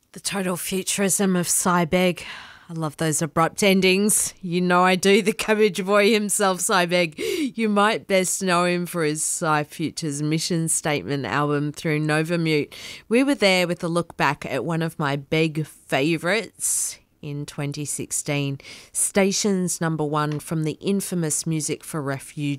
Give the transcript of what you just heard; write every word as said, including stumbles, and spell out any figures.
The total futurism of Cybeg. I love those abrupt endings. You know I do. The Cabbage Boy himself, Cybeg. You might best know him for his Cy Futures Mission Statement album through Nova Mute. We were there with a look back at one of my big favourites in twenty sixteen. Stations number one from the infamous Music for Refugees